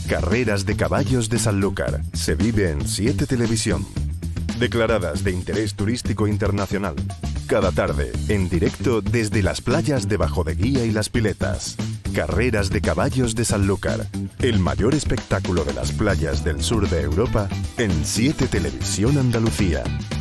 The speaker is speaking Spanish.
Carreras de caballos de Sanlúcar. Se vive en 7 Televisión. Declaradas de interés turístico internacional. Cada tarde, en directo desde las playas de Bajo de Guía y Las Piletas. Carreras de caballos de Sanlúcar. El mayor espectáculo de las playas del sur de Europa en 7 Televisión Andalucía.